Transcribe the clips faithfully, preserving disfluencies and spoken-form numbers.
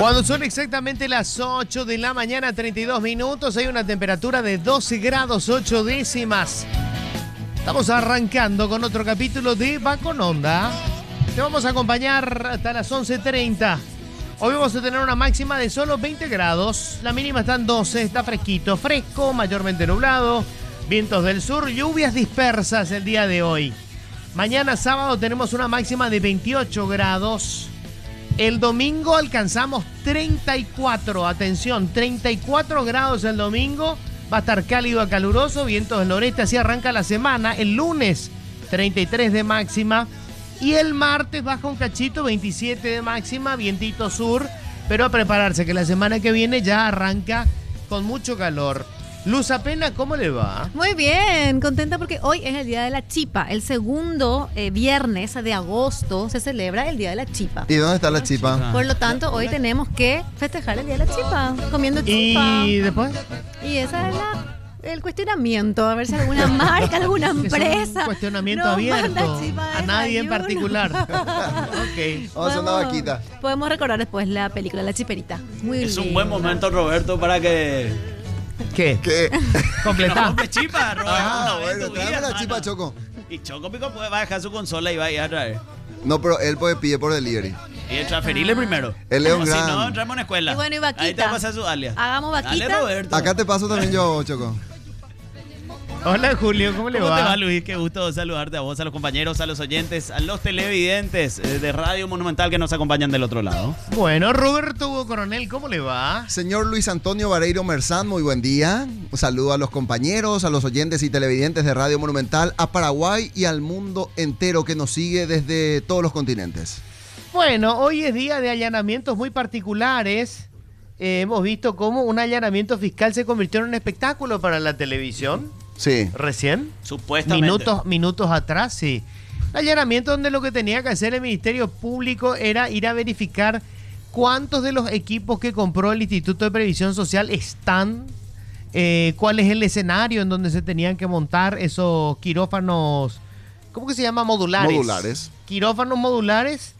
Cuando son exactamente las ocho de la mañana, treinta y dos minutos, hay una temperatura de doce grados ocho décimas. Estamos arrancando con otro capítulo de Va con Onda. Te vamos a acompañar hasta las once treinta. Hoy vamos a tener una máxima de solo veinte grados. La mínima está en doce, está fresquito, fresco, mayormente nublado. Vientos del sur, lluvias dispersas el día de hoy. Mañana sábado tenemos una máxima de veintiocho grados. El domingo alcanzamos treinta y cuatro, atención, treinta y cuatro grados el domingo. Va a estar cálido a caluroso, vientos del noreste, así arranca la semana. El lunes, treinta y tres de máxima. Y el martes baja un cachito, veintisiete de máxima, vientito sur. Pero a prepararse, que la semana que viene ya arranca con mucho calor. Luz Apena, ¿cómo le va? Muy bien, contenta porque hoy es el Día de la Chipa. El segundo eh, viernes de agosto se celebra el Día de la Chipa. ¿Y dónde está la chipa? Por lo tanto, hoy tenemos que festejar el Día de la Chipa, comiendo chipa. ¿Y después? Y esa es la... el cuestionamiento, a ver si alguna marca, alguna empresa. Es un cuestionamiento no abierto. A nadie en desayuno. particular. Ok. Vamos a hacer una vaquita. Podemos recordar después la película La Chiperita. Muy Es un lindo. buen momento, Roberto, para que... ¿Qué? ¿Qué? Completá. No, chipa, Roberto. Ah, una vez en bueno, tu tráeme vida, la hermano. chipa, Choco. Y Choco Pico puede, va a dejar su consola y va a ir a traer. No, pero él puede pide por delivery. Y el transferirle primero. Él es un O si gran- no, entramos a una escuela. Y bueno, y vaquita. Ahí te va a pasar su alias. Hagamos vaquita. Dale, Roberto. Acá te paso también yo, Choco. Hola, Julio, ¿cómo le ¿Cómo va? te va, Luis? Qué gusto saludarte a vos, a los compañeros, a los oyentes, a los televidentes eh, de Radio Monumental que nos acompañan del otro lado. Bueno, Roberto Hugo Coronel, ¿cómo le va? Señor Luis Antonio Vareiro Merzán, muy buen día. Un saludo a los compañeros, a los oyentes y televidentes de Radio Monumental, a Paraguay y al mundo entero que nos sigue desde todos los continentes. Bueno, hoy es día de allanamientos muy particulares. Eh, hemos visto cómo un allanamiento fiscal se convirtió en un espectáculo para la televisión. Sí. Recién. Supuestamente. Minutos, minutos atrás, sí. Un allanamiento donde lo que tenía que hacer el Ministerio Público era ir a verificar cuántos de los equipos que compró el Instituto de Previsión Social están, eh, cuál es el escenario en donde se tenían que montar esos quirófanos, ¿cómo que se llama? Modulares. Modulares. Quirófanos modulares.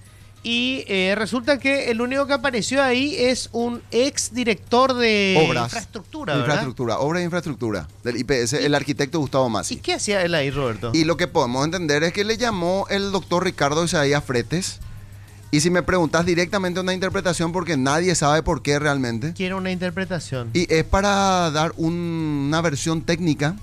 Y eh, resulta que el único que apareció ahí es un ex director de Obras. infraestructura, ¿verdad? Infraestructura, obra de infraestructura del I P S, el arquitecto Gustavo ¿Y Masi. qué hacía él ahí, Roberto? Y lo que podemos entender es que le llamó el doctor Ricardo Isaías Fretes. Y si me preguntas directamente una interpretación, porque nadie sabe por qué realmente. Quiero una interpretación. Y es para dar un- una versión técnica,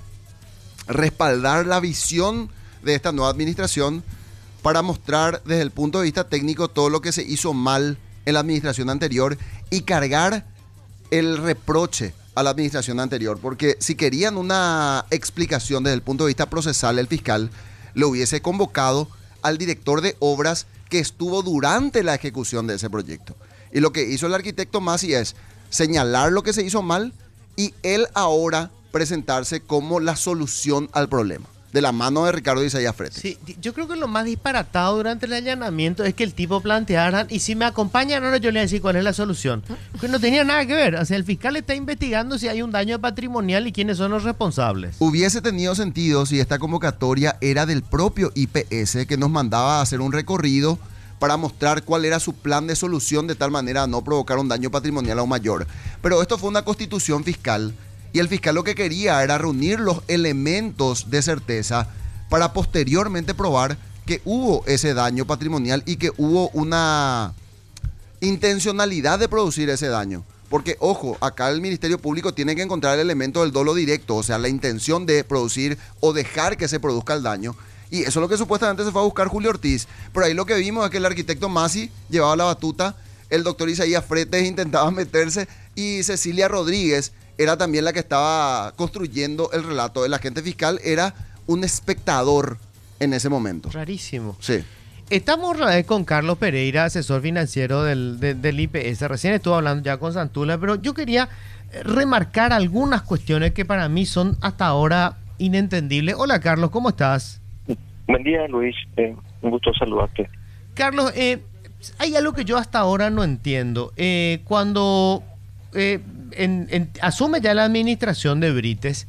respaldar la visión de esta nueva administración, para mostrar desde el punto de vista técnico todo lo que se hizo mal en la administración anterior y cargar el reproche a la administración anterior. Porque si querían una explicación desde el punto de vista procesal, el fiscal lo hubiese convocado al director de obras que estuvo durante la ejecución de ese proyecto. Y lo que hizo el arquitecto Masi es señalar lo que se hizo mal y él ahora presentarse como la solución al problema, de la mano de Ricardo Isaías Fretes. Sí, yo creo que lo más disparatado durante el allanamiento es que el tipo planteara, y si me acompañan ahora yo le voy a decir cuál es la solución. Que no tenía nada que ver. O sea, el fiscal está investigando si hay un daño patrimonial y quiénes son los responsables. Hubiese tenido sentido si esta convocatoria era del propio I P S, que nos mandaba a hacer un recorrido para mostrar cuál era su plan de solución de tal manera a no provocar un daño patrimonial aún mayor. Pero esto fue una constitución fiscal. Y el fiscal lo que quería era reunir los elementos de certeza para posteriormente probar que hubo ese daño patrimonial y que hubo una intencionalidad de producir ese daño. Porque, ojo, acá el Ministerio Público tiene que encontrar el elemento del dolo directo, o sea, la intención de producir o dejar que se produzca el daño. Y eso es lo que supuestamente se fue a buscar Julio Ortiz. Pero ahí lo que vimos es que el arquitecto Masi llevaba la batuta, el doctor Isaías Fretes intentaba meterse y Cecilia Rodríguez era también la que estaba construyendo el relato. El agente fiscal era un espectador en ese momento. Rarísimo. Sí. Estamos otra vez con Carlos Pereira, asesor financiero del, de- del I P S. Recién estuve hablando ya con Santula, pero yo quería eh, remarcar algunas cuestiones que para mí son hasta ahora inentendibles. Hola, Carlos, ¿cómo estás? Buen día, Luis. Eh, un gusto saludarte. Carlos, eh, hay algo que yo hasta ahora no entiendo. Eh, cuando eh, en- en- asume ya la administración de Brites,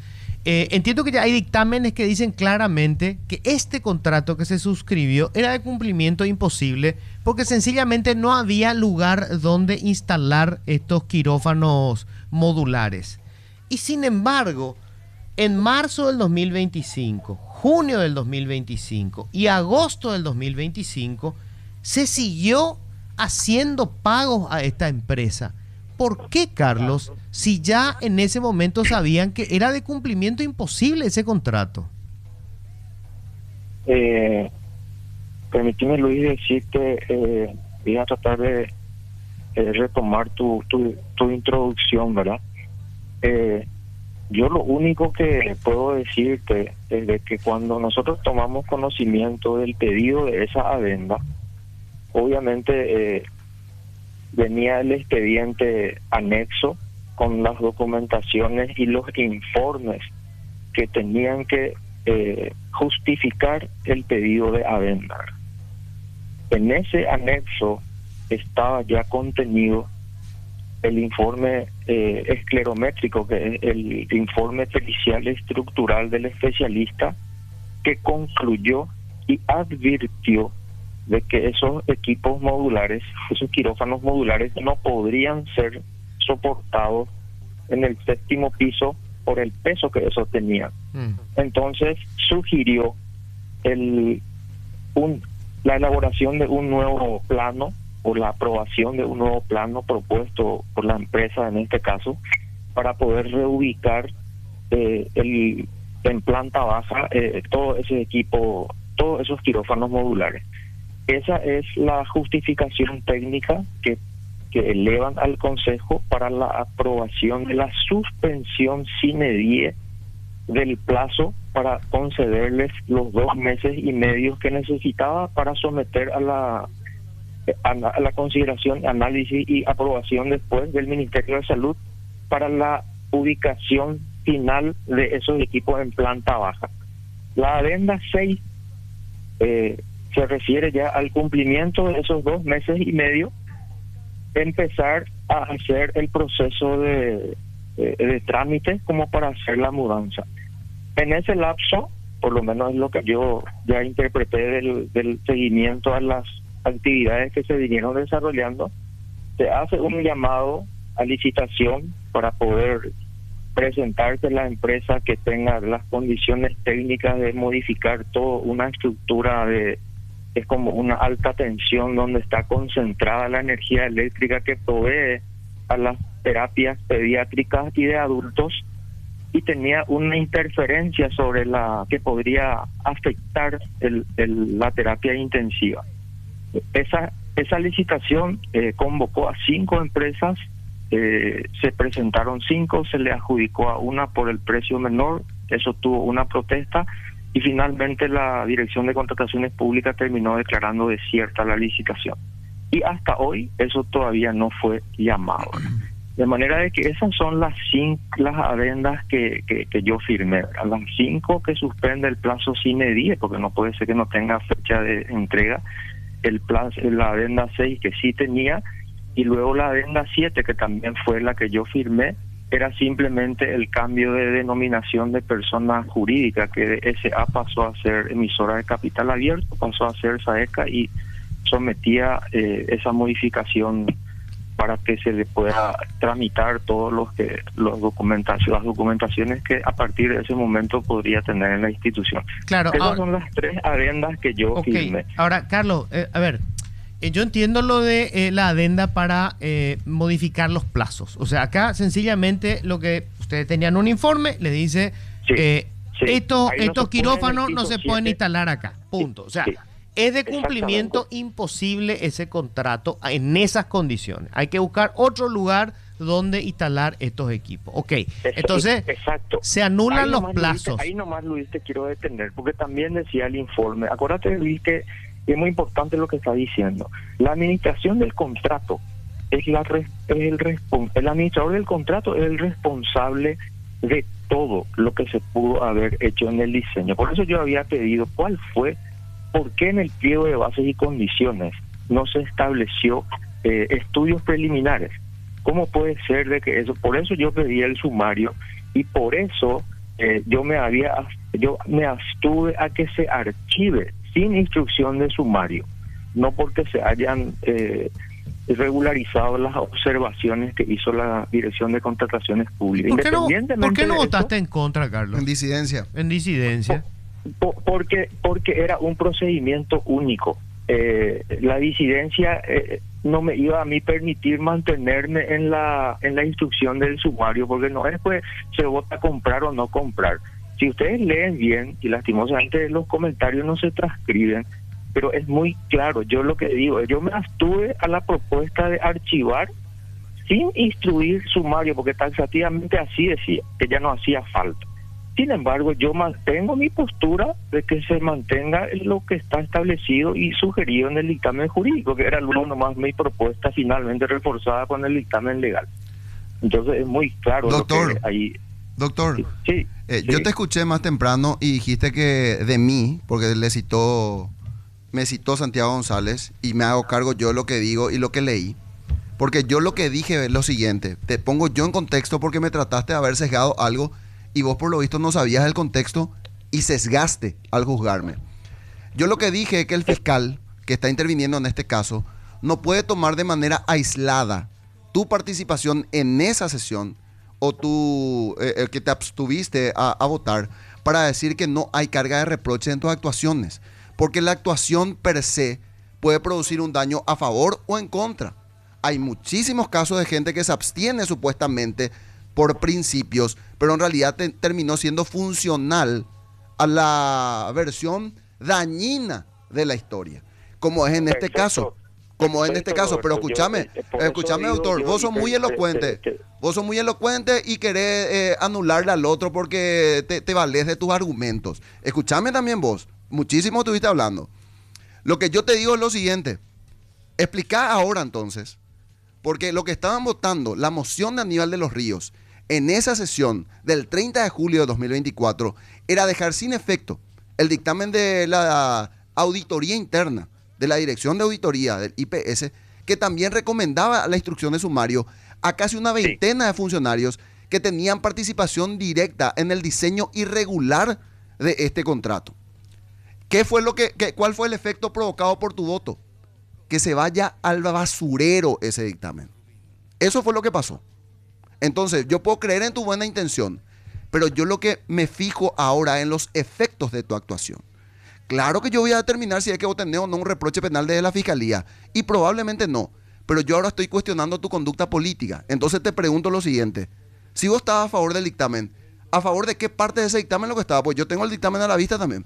Eh, entiendo que ya hay dictámenes que dicen claramente que este contrato que se suscribió era de cumplimiento imposible porque sencillamente no había lugar donde instalar estos quirófanos modulares. Y sin embargo, en marzo del dos mil veinticinco, junio del dos mil veinticinco y agosto del dos mil veinticinco se siguió haciendo pagos a esta empresa. ¿Por qué, Carlos, si ya en ese momento sabían que era de cumplimiento imposible ese contrato? Eh, permíteme, Luis, decirte, eh, voy a tratar de eh, retomar tu, tu, tu introducción, ¿verdad? Eh, yo lo único que puedo decirte es de que cuando nosotros tomamos conocimiento del pedido de esa adenda, obviamente eh, venía el expediente anexo con las documentaciones y los informes que tenían que eh, justificar el pedido de adenda. En ese anexo estaba ya contenido el informe eh, esclerométrico, que es el informe pericial estructural del especialista, que concluyó y advirtió de que esos equipos modulares, esos quirófanos modulares, no podrían ser soportados en el séptimo piso por el peso que eso tenía. Mm. Entonces sugirió el un, la elaboración de un nuevo plano o la aprobación de un nuevo plano propuesto por la empresa en este caso para poder reubicar eh, el, en planta baja eh, todo ese equipo, todos esos quirófanos modulares. Esa es la justificación técnica que, que elevan al Consejo para la aprobación de la suspensión sine die del plazo para concederles los dos meses y medio que necesitaba para someter a la, a la, a la consideración, análisis y aprobación después del Ministerio de Salud para la ubicación final de esos equipos en planta baja. La adenda seis eh, se refiere ya al cumplimiento de esos dos meses y medio, empezar a hacer el proceso de, de, de trámite como para hacer la mudanza. En ese lapso, por lo menos es lo que yo ya interpreté del, del seguimiento a las actividades que se vinieron desarrollando, se hace un llamado a licitación para poder presentarse la empresa que tenga las condiciones técnicas de modificar toda una estructura de es como una alta tensión donde está concentrada la energía eléctrica que provee a las terapias pediátricas y de adultos, y tenía una interferencia sobre la que podría afectar el, el, la terapia intensiva. Esa, esa licitación eh, convocó a cinco empresas, eh, se presentaron cinco, se le adjudicó a una por el precio menor, eso tuvo una protesta, y finalmente la Dirección de Contrataciones Públicas terminó declarando desierta la licitación. Y hasta hoy eso todavía no fue llamado. De manera de que esas son las cinco las adendas que, que, que yo firmé. A las cinco que suspende el plazo sine die, porque no puede ser que no tenga fecha de entrega. El plazo, la adenda seis que sí tenía, y luego la adenda siete que también fue la que yo firmé, era simplemente el cambio de denominación de persona jurídica, que de S A pasó a ser emisora de capital abierto, pasó a ser SAECA, y sometía eh, esa modificación para que se le pueda tramitar todos los que los documentaciones, las documentaciones que a partir de ese momento podría tener en la institución. Claro. Esas ahora, son las tres adendas que yo okay. firmé. Ahora, Carlos, eh, a ver, eh, yo entiendo lo de eh, la adenda para eh, modificar los plazos. O sea, acá sencillamente lo que ustedes tenían un informe, le dice, sí, eh, sí. estos, no estos quirófanos no no se pueden instalar acá. Punto. Sí, o sea, sí. Es de cumplimiento imposible ese contrato en esas condiciones. Hay que buscar otro lugar donde instalar estos equipos. Ok, Eso, entonces exacto. se anulan ahí los nomás, plazos. Luis, ahí nomás, Luis, te quiero detener, porque también decía el informe. Acuérdate, Luis, que es muy importante lo que está diciendo. La administración del contrato es, la, es el, el administrador del contrato es el responsable de todo lo que se pudo haber hecho en el diseño. Por eso yo había pedido cuál fue ¿por qué en el pliego de bases y condiciones no se estableció eh, estudios preliminares? ¿Cómo puede ser de que eso? Por eso yo pedí el sumario y por eso eh, yo me había yo me abstuve a que se archive sin instrucción de sumario, no porque se hayan eh, regularizado las observaciones que hizo la Dirección de Contrataciones Públicas. ¿Por qué no, Independientemente ¿por qué no de eso, votaste en contra, Carlos? En disidencia. En disidencia. po- porque porque era un procedimiento único. Eh, la disidencia eh, no me iba a mí permitir mantenerme en la en la instrucción del sumario, porque no es pues se vota comprar o no comprar. Si ustedes leen bien, y lastimosamente los comentarios no se transcriben, pero es muy claro, yo lo que digo, yo me abstuve a la propuesta de archivar sin instruir sumario, porque taxativamente así decía, que ya no hacía falta. Sin embargo, yo mantengo mi postura de que se mantenga lo que está establecido y sugerido en el dictamen jurídico, que era luego nomás mi propuesta finalmente reforzada con el dictamen legal. Entonces es muy claro. Doctor, lo que ahí... Doctor, sí, eh, sí. yo te escuché más temprano y dijiste que de mí, porque le citó, me citó Santiago González y me hago cargo yo de lo que digo y lo que leí. Porque yo lo que dije es lo siguiente, te pongo yo en contexto porque me trataste de haber sesgado algo y vos por lo visto no sabías el contexto y sesgaste al juzgarme. Yo lo que dije es que el fiscal que está interviniendo en este caso no puede tomar de manera aislada tu participación en esa sesión o tú, eh, el que te abstuviste a, a votar para decir que no hay carga de reproche en tus actuaciones. Porque la actuación per se puede producir un daño a favor o en contra. Hay muchísimos casos de gente que se abstiene supuestamente por principios, pero en realidad te, terminó siendo funcional a la versión dañina de la historia, como es en este Perfecto. caso. Como en este caso, pero Roberto, escúchame, yo, eh, por eso escúchame digo, doctor, yo vos sos dije muy que- elocuente, que- que- vos sos muy elocuente y querés eh, anularle al otro porque te, te valés de tus argumentos. Escúchame también vos, muchísimo estuviste hablando. Lo que yo te digo es lo siguiente, explica ahora entonces, porque lo que estaban votando, la moción de Aníbal de los Ríos, en esa sesión del treinta de julio de dos mil veinticuatro, era dejar sin efecto el dictamen de la auditoría interna, de la Dirección de Auditoría del I P S, que también recomendaba la instrucción de sumario a casi una veintena de funcionarios que tenían participación directa en el diseño irregular de este contrato. ¿Qué fue lo que, que, ¿Cuál fue el efecto provocado por tu voto? Que se vaya al basurero ese dictamen. Eso fue lo que pasó. Entonces, yo puedo creer en tu buena intención, pero yo lo que me fijo ahora en los efectos de tu actuación. Claro que yo voy a determinar si hay que obtener o no un reproche penal desde la Fiscalía, y probablemente no, pero yo ahora estoy cuestionando tu conducta política. Entonces te pregunto lo siguiente, si vos estabas a favor del dictamen, ¿a favor de qué parte de ese dictamen lo que estaba? Pues yo tengo el dictamen a la vista también.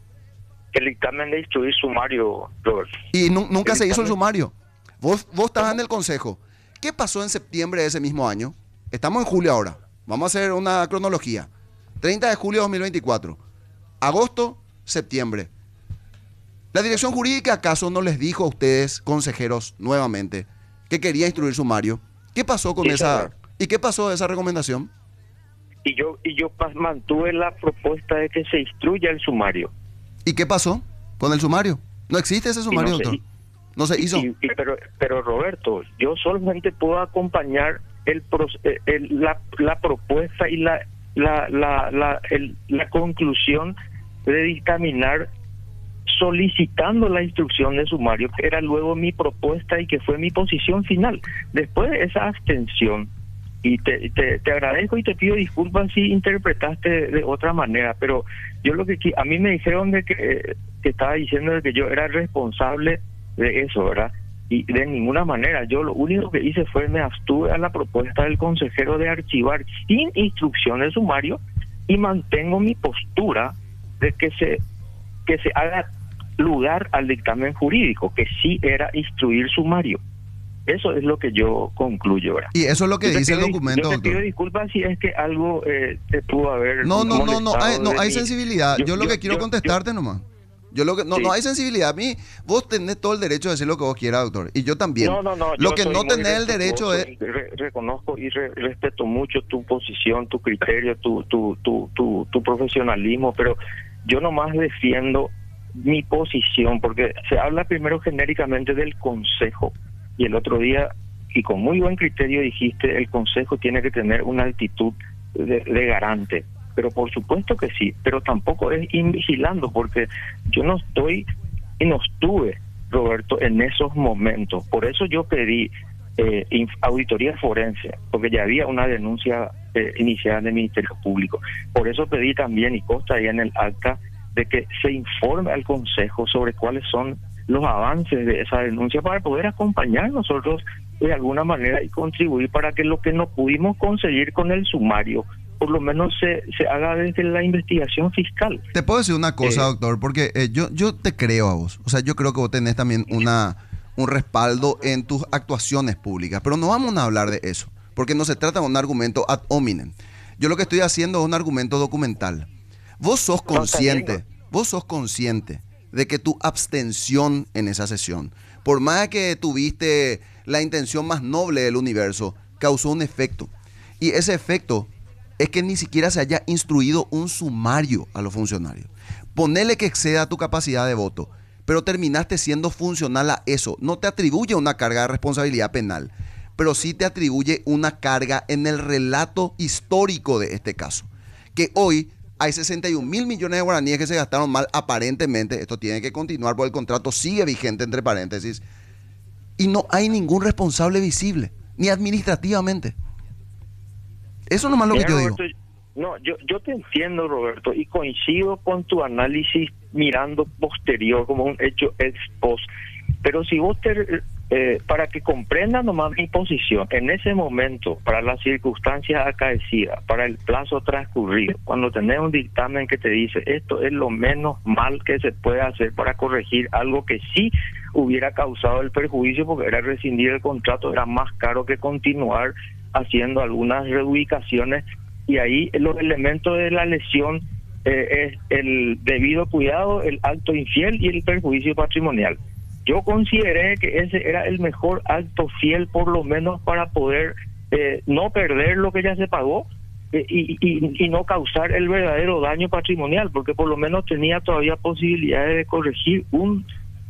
El dictamen de instruir sumario, Roberto. Y nu- nunca El se hizo el dictamen- sumario. Vos, vos estabas en el consejo. ¿Qué pasó en septiembre de ese mismo año? Estamos en julio ahora. Vamos a hacer una cronología. treinta de julio de dos mil veinticuatro. Agosto, septiembre. ¿La dirección jurídica acaso no les dijo a ustedes, consejeros, nuevamente, que quería instruir sumario? ¿Qué pasó con Sí, esa... señor. ¿Y qué pasó de esa recomendación? Y yo y yo pas- mantuve la propuesta de que se instruya el sumario. ¿Y qué pasó con el sumario? No existe ese sumario, no se- doctor. No se hizo. Y- y- pero, pero Roberto, yo solamente puedo acompañar el, proce- eh, el- la, la propuesta y la la la la, el- la conclusión de dictaminar solicitando la instrucción de sumario, que era luego mi propuesta y que fue mi posición final. Después de esa abstención, y te, te, te agradezco y te pido disculpas si interpretaste de, de otra manera, pero yo lo que qui- a mí me dijeron de que, eh, que estaba diciendo de que yo era responsable de eso, ¿verdad? Y de ninguna manera, yo lo único que hice fue me abstuve a la propuesta del consejero de archivar sin instrucción de sumario y mantengo mi postura de que se que se haga lugar al dictamen jurídico, que sí era instruir sumario. Eso es lo que yo concluyo ahora. Y eso es lo que Yo te dice el pido- documento, Yo te doctor. pido disculpas si es que algo eh, te pudo haber No, no, no, no, hay, no molestado de hay mí. sensibilidad. Yo, Yo- lo que yo- quiero yo- contestarte nomás. Yo lo que no, Sí. no hay sensibilidad. A mí, vos tenés todo el derecho de decir lo que vos quieras, doctor. Y yo también. No, no, no. Lo yo que soy no muy tenés el derecho es. respetuoso y re- reconozco y re- respeto mucho tu posición, tu criterio, tu, tu, tu, tu, tu profesionalismo, pero yo nomás defiendo mi posición, porque se habla primero genéricamente del consejo, y el otro día, y con muy buen criterio dijiste, el consejo tiene que tener una actitud de, de garante. pero por supuesto que sí, pero tampoco es invigilando, porque yo no estoy y no estuve, Roberto, en esos momentos. Por eso yo pedí eh, auditoría forense, porque ya había una denuncia eh, iniciada en el Ministerio Público. Por eso pedí también, y consta ahí en el acta, de que se informe al Consejo sobre cuáles son los avances de esa denuncia para poder acompañar nosotros de alguna manera y contribuir para que lo que no pudimos conseguir con el sumario por lo menos se, se haga desde la investigación fiscal. Te puedo decir una cosa, Eh, doctor, porque eh, yo, yo te creo a vos. O sea, yo creo que vos tenés también una, un respaldo en tus actuaciones públicas, pero no vamos a hablar de eso, porque no se trata de un argumento ad hominem. Yo lo que estoy haciendo es un argumento documental. Vos sos consciente, vos sos consciente de que tu abstención en esa sesión, por más que tuviste la intención más noble del universo, causó un efecto. Y ese efecto es que ni siquiera se haya instruido un sumario a los funcionarios. Ponele que exceda tu capacidad de voto, pero terminaste siendo funcional a eso. No te atribuye una carga de responsabilidad penal, pero sí te atribuye una carga en el relato histórico de este caso. Que hoy hay sesenta y un mil millones de guaraníes que se gastaron mal aparentemente. Esto tiene que continuar porque el contrato sigue vigente, entre paréntesis. Y no hay ningún responsable visible, ni administrativamente. Eso nomás lo Mira, que yo Roberto, digo. No, yo, yo te entiendo, Roberto, y coincido con tu análisis mirando posterior como un hecho ex post. Pero si vos te, eh, para que comprendan nomás mi posición, en ese momento, para las circunstancias acaecidas, para el plazo transcurrido, cuando tenés un dictamen que te dice esto es lo menos mal que se puede hacer para corregir algo que sí hubiera causado el perjuicio, porque era rescindir el contrato, era más caro que continuar haciendo algunas reubicaciones, y ahí los elementos de la lesión eh, es el debido cuidado, el acto infiel y el perjuicio patrimonial. Yo consideré que ese era el mejor acto fiel, por lo menos para poder eh, no perder lo que ya se pagó eh, y, y, y no causar el verdadero daño patrimonial, porque por lo menos tenía todavía posibilidades de corregir un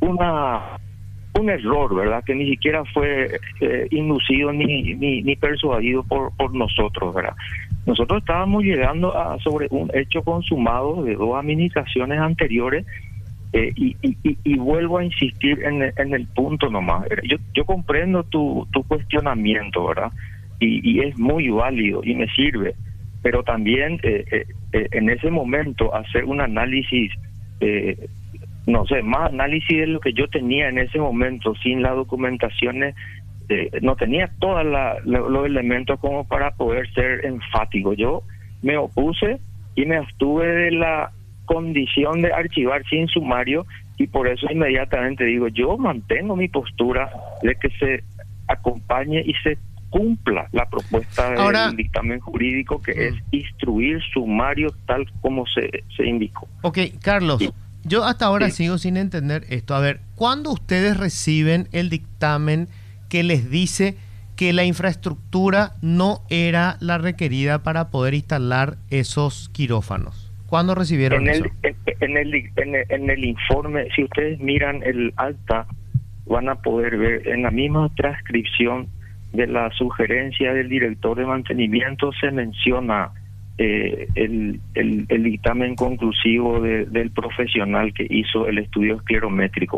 una un error, ¿verdad? Que ni siquiera fue eh, inducido ni, ni, ni persuadido por, por nosotros, ¿verdad? Nosotros estábamos llegando a sobre un hecho consumado de dos administraciones anteriores. Eh, y, y, y vuelvo a insistir en el, en el punto nomás. Yo, yo comprendo tu, tu cuestionamiento, ¿verdad? Y, y es muy válido y me sirve, pero también eh, eh, eh, en ese momento hacer un análisis, eh, no sé, más análisis de lo que yo tenía en ese momento, sin las documentaciones, eh, no tenía todos los elementos como para poder ser enfático. Yo me opuse y me abstuve de la condición de archivar sin sumario, y por eso inmediatamente digo, yo mantengo mi postura de que se acompañe y se cumpla la propuesta Ahora, del dictamen jurídico, que mm. es instruir sumario tal como se, se indicó. Ok, Carlos, sí. Yo hasta ahora Sí. sigo sin entender esto. A ver, ¿cuándo ustedes reciben el dictamen que les dice que la infraestructura no era la requerida para poder instalar esos quirófanos? ¿Cuándo recibieron en eso? el, en, el, en, el, en el informe, si ustedes miran el acta, van a poder ver en la misma transcripción de la sugerencia del director de mantenimiento, se menciona eh, el, el, el dictamen conclusivo de, del profesional que hizo el estudio esclerométrico.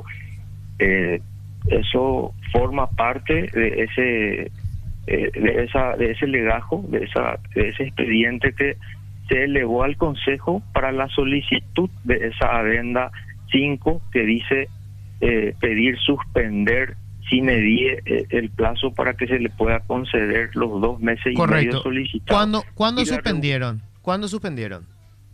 Eh, eso forma parte de ese eh, de esa de ese legajo, de esa de ese expediente que se elevó al Consejo para la solicitud de esa adenda cinco, que dice eh, pedir suspender sine die eh, el plazo para que se le pueda conceder los dos meses Correcto. y medio solicitados. ¿Cuándo, ¿cuándo Y la suspendieron? ¿Cuándo suspendieron?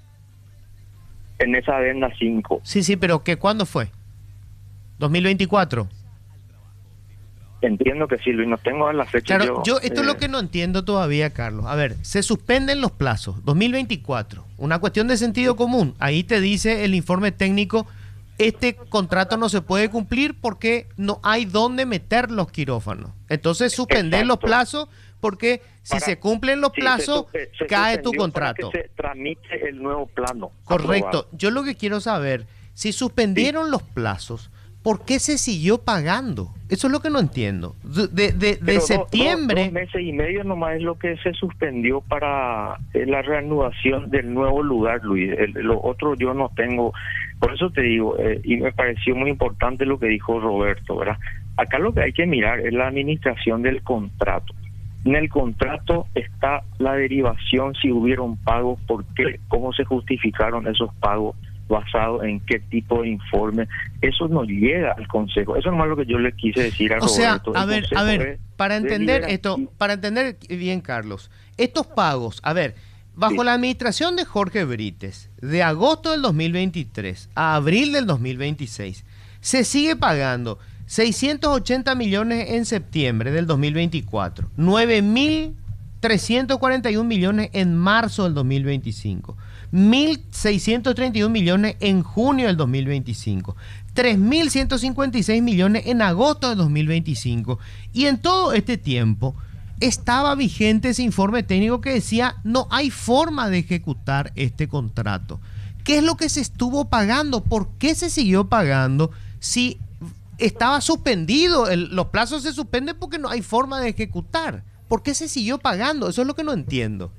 En esa adenda cinco. Sí, sí, pero ¿qué, ¿cuándo fue? ¿dos mil veinticuatro? Entiendo que sí, Luis, no tengo la fecha. Claro, yo, esto eh, es lo que no entiendo todavía, Carlos. A ver, se suspenden los plazos. dos mil veinticuatro, una cuestión de sentido común. Ahí te dice el informe técnico, este contrato no se puede cumplir porque no hay dónde meter los quirófanos. Entonces suspender los plazos porque si Para- se cumplen los sí, plazos, se, su- se cae tu suspendió para contrato. que se tramite el nuevo plano. Correcto. aprobado. Yo lo que quiero saber, si suspendieron los plazos, ¿por qué se siguió pagando? Eso es lo que no entiendo. De, de, de, de Pero septiembre... Dos, dos meses y medio nomás es lo que se suspendió para eh, la reanudación del nuevo lugar, Luis. El, lo otro yo no tengo. Por eso te digo, eh, y me pareció muy importante lo que dijo Roberto, ¿verdad? Acá lo que hay que mirar es la administración del contrato. En el contrato está la derivación, si hubieron pagos, por qué, cómo se justificaron esos pagos, basado en qué tipo de informe. Eso no llega al Consejo. Eso no es lo que yo le quise decir a O sea, Roberto. a El ver, Consejo a ver, es para entender esto, deliberativo. para entender bien, Carlos, estos pagos, a ver, bajo Sí. la administración de Jorge Brites, de agosto del dos mil veintitrés a abril del dos mil veintiséis, se sigue pagando seiscientos ochenta millones en septiembre del dos mil veinticuatro, nueve mil trescientos cuarenta y uno millones en marzo del dos mil veinticinco, mil seiscientos treinta y uno millones en junio del dos mil veinticinco, tres mil ciento cincuenta y seis millones en agosto del dos mil veinticinco, y en todo este tiempo estaba vigente ese informe técnico que decía no hay forma de ejecutar este contrato. ¿Qué es lo que se estuvo pagando? ¿Por qué se siguió pagando si estaba suspendido? El, los plazos se suspenden porque no hay forma de ejecutar. ¿Por qué se siguió pagando? Eso es lo que no entiendo.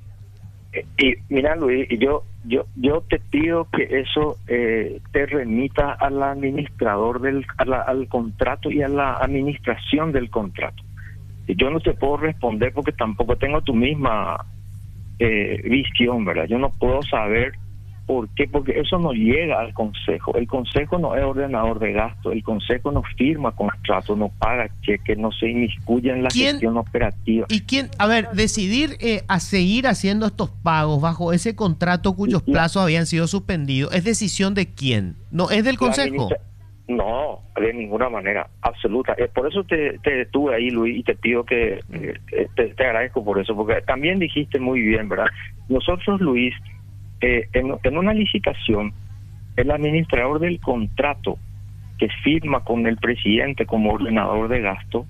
Y mira, Luis, yo yo yo te pido que eso eh, te remita al administrador del a la- al contrato y a la administración del contrato. Yo no te puedo responder porque tampoco tengo tu misma eh, visión, ¿verdad? Yo no puedo saber por qué, porque eso no llega al Consejo. El Consejo no es ordenador de gasto, el Consejo no firma contrato, no paga cheque, no se inmiscuye en la ¿Quién- gestión operativa. ¿Y quién, a ver, decidir eh, a seguir haciendo estos pagos bajo ese contrato cuyos La- plazos habían sido suspendidos, es decisión de quién? ¿No es del La Consejo? administra- No, de ninguna manera, absoluta. Eh, por eso te, te detuve ahí, Luis, y te pido que eh, te, te agradezco por eso, porque también dijiste muy bien, ¿verdad? Nosotros, Luis, eh, en, en una licitación, el administrador del contrato que firma con el presidente como ordenador de gasto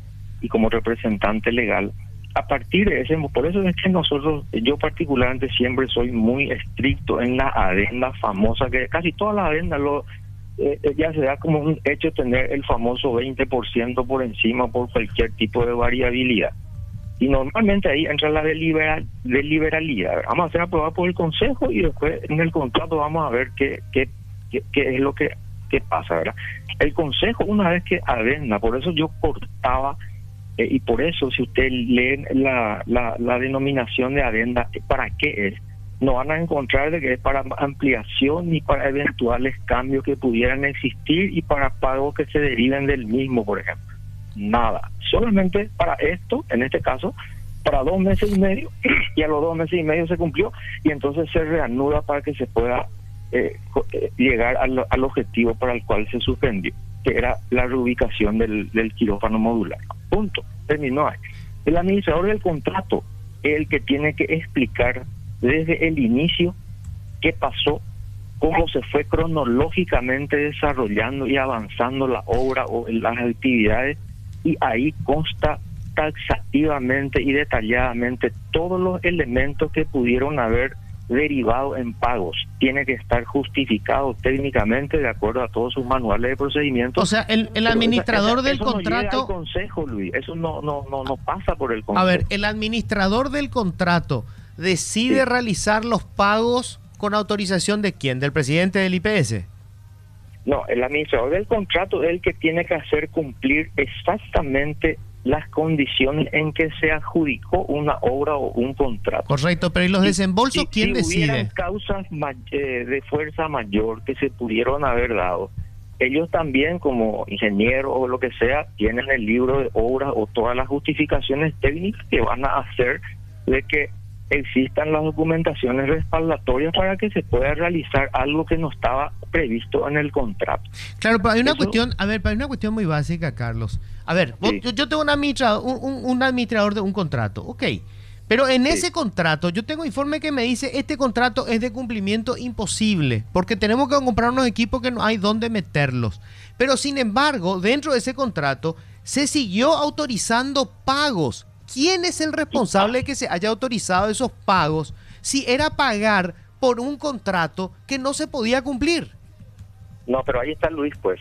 y como representante legal, a partir de ese, por eso es que nosotros, yo particularmente siempre soy muy estricto en la adenda famosa, que casi toda la adenda lo eh, ya se da como un hecho tener el famoso veinte por ciento por encima por cualquier tipo de variabilidad. Y normalmente ahí entra la deliberal, deliberalidad. Vamos a ser aprobados por el Consejo y después en el contrato vamos a ver qué, qué, qué, qué es lo que, que pasa, ¿verdad? El Consejo, una vez que adenda, por eso yo cortaba, eh, y por eso si usted lee la, la, la denominación de adenda, ¿para qué es? No van a encontrar de que es para ampliación ni para eventuales cambios que pudieran existir y para pagos que se deriven del mismo, por ejemplo. Nada, solamente para esto, en este caso, para dos meses y medio, y a los dos meses y medio se cumplió, y entonces se reanuda para que se pueda eh, eh, llegar al, al objetivo para el cual se suspendió, que era la reubicación del, del quirófano modular. Punto, terminó ahí. El administrador del contrato es el que tiene que explicar desde el inicio qué pasó, cómo se fue cronológicamente desarrollando y avanzando la obra o las actividades, y ahí consta taxativamente y detalladamente todos los elementos que pudieron haber derivado en pagos. Tiene que estar justificado técnicamente de acuerdo a todos sus manuales de procedimiento. O sea, el, el Pero administrador esa- del eso no llega contrato... al Consejo, Luis. Eso no, no, no, no pasa por el Consejo. A ver, el administrador del contrato decide Sí. realizar los pagos con autorización de quién, del presidente del I P S. No, el administrador del contrato es el que tiene que hacer cumplir exactamente las condiciones en que se adjudicó una obra o un contrato. Correcto, pero ¿y los Si- desembolsos si- quién si hubieran decide? causas ma- eh, de fuerza mayor que se pudieron haber dado, ellos también como ingenieros o lo que sea tienen el libro de obras o todas las justificaciones técnicas que van a hacer de que existan las documentaciones respaldatorias para que se pueda realizar algo que no estaba previsto en el contrato. Claro, pero hay una Eso- cuestión, a ver, pero hay una cuestión muy básica, Carlos. A ver, vos- Sí. yo, yo tengo un administrador, un, un- un administrador de un contrato, ok. Pero en Sí. ese contrato, yo tengo informe que me dice, este contrato es de cumplimiento imposible, porque tenemos que comprar unos equipos que no hay dónde meterlos. Pero sin embargo, dentro de ese contrato, se siguió autorizando pagos. ¿Quién es el responsable de que se haya autorizado esos pagos si era pagar por un contrato que no se podía cumplir? No, pero ahí está Luis, pues.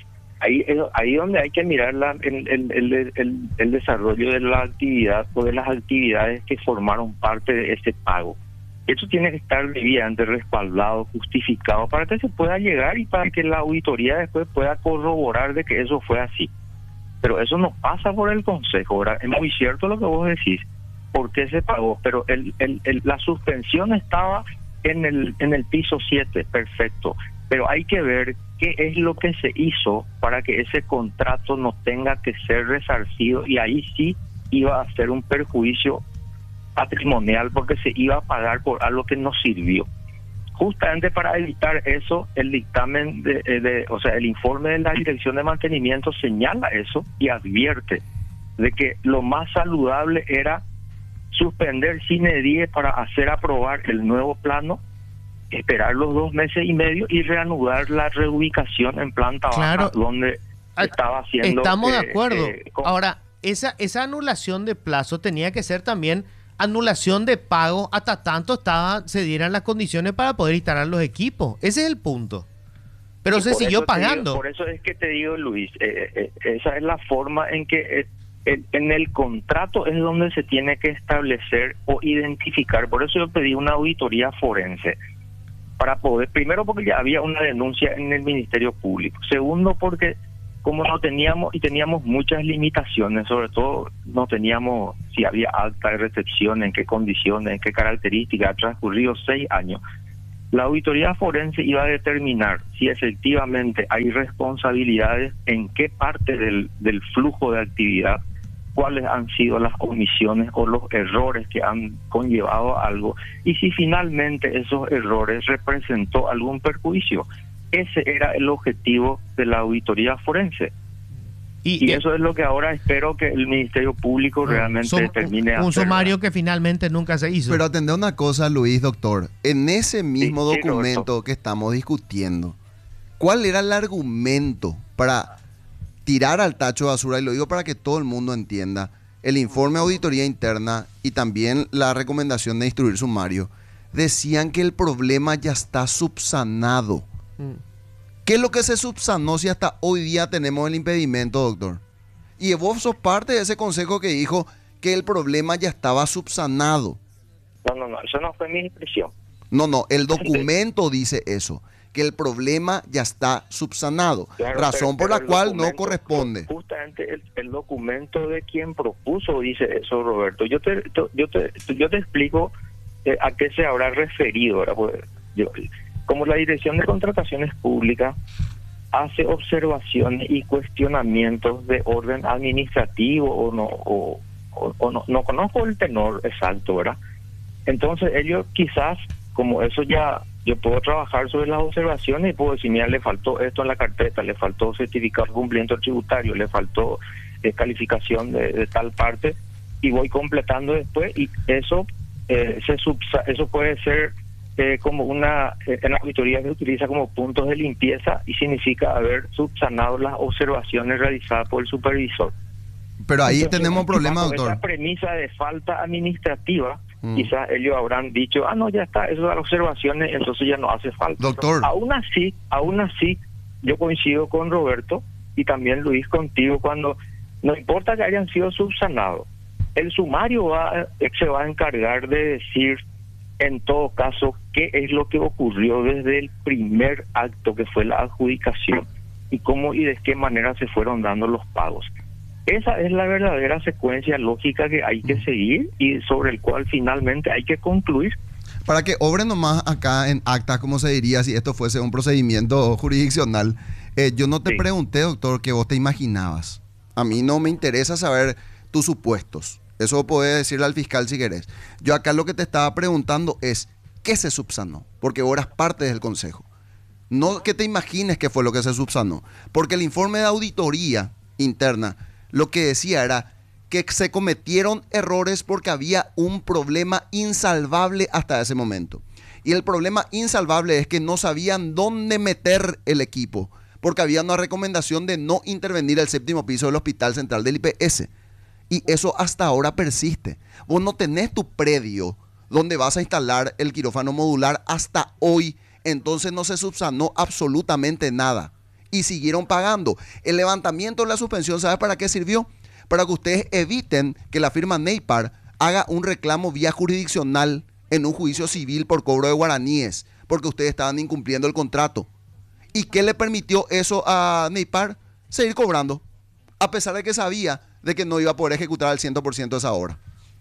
ahí es ahí donde hay que mirar la, el, el, el, el, el desarrollo de la actividad o de las actividades que formaron parte de ese pago. Eso tiene que estar debidamente respaldado, justificado, para que se pueda llegar y para que la auditoría después pueda corroborar de que eso fue así. Pero eso no pasa por el Consejo, ¿verdad? Es muy cierto lo que vos decís, por qué se pagó, pero el, el, el, la suspensión estaba en el, en el piso siete, perfecto. Pero hay que ver qué es lo que se hizo para que ese contrato no tenga que ser resarcido, y ahí sí iba a ser un perjuicio patrimonial porque se iba a pagar por algo que no sirvió. Justamente para evitar eso, el dictamen, de, de, o sea, el informe de la Dirección de Mantenimiento señala eso y advierte de que lo más saludable era suspender sine die para hacer aprobar el nuevo plano, esperar los dos meses y medio y reanudar la reubicación en planta Claro. baja donde estaba haciendo... Estamos de eh, acuerdo. eh, con- Ahora, esa, esa anulación de plazo tenía que ser también anulación de pago hasta tanto estaba, se dieran las condiciones para poder instalar los equipos. Ese es el punto. Pero y se por siguió eso te digo- pagando. por eso es que te digo, Luis, eh, eh, esa es la forma en que eh, en, en el contrato es donde se tiene que establecer o identificar. Por eso yo pedí una auditoría forense, para poder, primero porque ya había una denuncia en el Ministerio Público, segundo porque como no teníamos y teníamos muchas limitaciones, sobre todo no teníamos si había acta de recepción, en qué condiciones, en qué características, ha transcurrido seis años. La auditoría forense iba a determinar si efectivamente hay responsabilidades, en qué parte del, del flujo de actividad, cuáles han sido las omisiones o los errores que han conllevado a algo, y si finalmente esos errores representó algún perjuicio. Ese era el objetivo de la auditoría forense. Y, y- eso es lo que ahora espero que el Ministerio Público realmente Som- termine un hacer. sumario que finalmente nunca se hizo. Pero atendé una cosa, Luis, doctor. En ese mismo Sí, sí, documento Roberto. que estamos discutiendo, ¿cuál era el argumento para tirar al tacho de basura? Y lo digo para que todo el mundo entienda. El informe de auditoría interna y también la recomendación de instruir sumario decían que el problema ya está subsanado. Mm. ¿Qué es lo que se subsanó si hasta hoy día tenemos el impedimento, doctor? Y vos sos parte de ese consejo que dijo que el problema ya estaba subsanado. No, no, no, eso no fue mi expresión. No, no, el documento dice eso, que el problema ya está subsanado, Claro, razón pero- por la pero el cual no documento- corresponde. Justamente el, el documento de quien propuso dice eso, Roberto. Yo te, yo te, yo te explico eh, a qué se habrá referido. ¿Verdad? Pues, yo, como la Dirección de Contrataciones Públicas hace observaciones y cuestionamientos de orden administrativo o no, o, o- o no, no conozco el tenor exacto, ¿verdad? Entonces ellos quizás, como eso ya, yo puedo trabajar sobre las observaciones y puedo decir, mira, le faltó esto en la carpeta, le faltó certificado de cumplimiento tributario, le faltó eh, calificación de, de tal parte, y voy completando después, y eso eh, se subsa eso puede ser eh, como una, eh, en la auditoría se utiliza como puntos de limpieza y significa haber subsanado las observaciones realizadas por el supervisor. Pero ahí Entonces, tenemos un problema, bajo doctor. esa premisa de falta administrativa, Mm. quizás ellos habrán dicho, ah, no, ya está, eso de las observaciones, entonces ya no hace falta. Doctor. Aún así, aún así, yo coincido con Roberto y también Luis contigo cuando no importa que hayan sido subsanados, el sumario va, se va a encargar de decir, en todo caso, qué es lo que ocurrió desde el primer acto que fue la adjudicación y cómo y de qué manera se fueron dando los pagos. Esa es la verdadera secuencia lógica que hay que seguir y sobre el cual finalmente hay que concluir. Para que obre nomás acá en acta, como se diría si esto fuese un procedimiento jurisdiccional, eh, yo no te Sí. pregunté, doctor, qué vos te imaginabas. A mí no me interesa saber tus supuestos. Eso podés decirle al fiscal si querés. Yo acá lo que te estaba preguntando es, ¿qué se subsanó? Porque vos eras parte del consejo. No que te imagines qué fue lo que se subsanó. Porque el informe de auditoría interna lo que decía era que se cometieron errores porque había un problema insalvable hasta ese momento. Y el problema insalvable es que no sabían dónde meter el equipo, porque había una recomendación de no intervenir el séptimo piso del Hospital Central del I P S. Y eso hasta ahora persiste. Vos no tenés tu predio donde vas a instalar el quirófano modular hasta hoy, entonces no se subsanó absolutamente nada. y siguieron pagando. El levantamiento de la suspensión, ¿sabes para qué sirvió? Para que ustedes eviten que la firma Neipar haga un reclamo vía jurisdiccional en un juicio civil por cobro de guaraníes, porque ustedes estaban incumpliendo el contrato. ¿Y qué le permitió eso a Neipar? Seguir cobrando, a pesar de que sabía de que no iba a poder ejecutar al cien por ciento esa obra.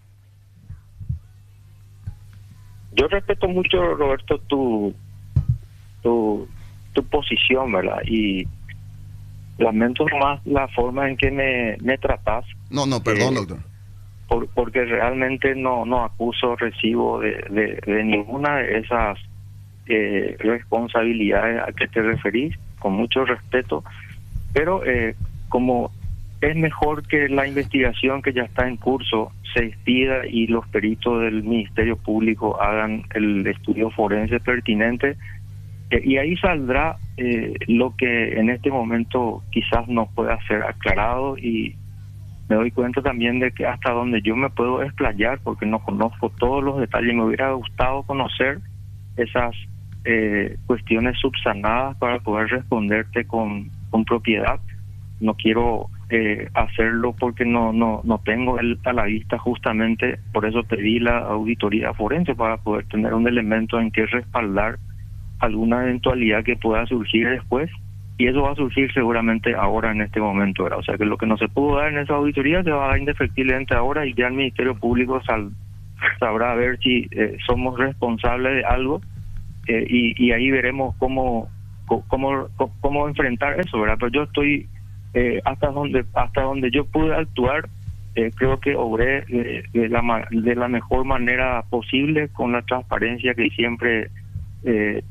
Yo respeto mucho, Roberto, tu, tu, tu posición, ¿verdad? Y lamento más la forma en que me, me tratás. No, no, perdón, eh, doctor. Por, porque realmente no, no acuso, recibo de, de, de ninguna de esas eh, responsabilidades a que te referís, con mucho respeto. Pero eh, como es mejor que la investigación que ya está en curso se expida y los peritos del Ministerio Público hagan el estudio forense pertinente, eh, y ahí saldrá eh, lo que en este momento quizás no pueda ser aclarado, y me doy cuenta también de que hasta donde yo me puedo explayar, porque no conozco todos los detalles, me hubiera gustado conocer esas eh, cuestiones subsanadas para poder responderte con, con propiedad. No quiero eh, hacerlo porque no no no tengo el, a la vista, justamente por eso pedí la auditoría forense, para poder tener un elemento en que respaldar alguna eventualidad que pueda surgir después, y eso va a surgir seguramente ahora en este momento, ¿verdad? O sea que lo que no se pudo dar en esa auditoría se va a dar indefectiblemente ahora, y ya el Ministerio Público sal, sabrá ver si eh, somos responsables de algo, eh, y, y ahí veremos cómo, cómo cómo enfrentar eso, ¿verdad? Pero yo estoy eh, hasta donde hasta donde yo pude actuar, eh, creo que obré eh, de la de la mejor manera posible, con la transparencia que siempre eh,